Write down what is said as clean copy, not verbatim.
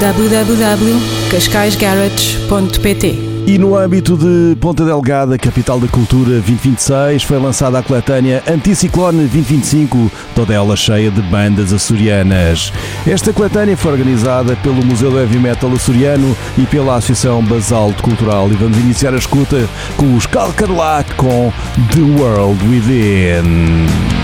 www.cascaisgarage.pt. E no âmbito de Ponta Delgada, capital da cultura 2026, foi lançada a coletânea Anticiclone 2025, toda ela cheia de bandas açorianas. Esta coletânea foi organizada pelo Museu do Heavy Metal Açoriano e pela Associação Basalto Cultural. E vamos iniciar a escuta com os Calcarlac com The World Within.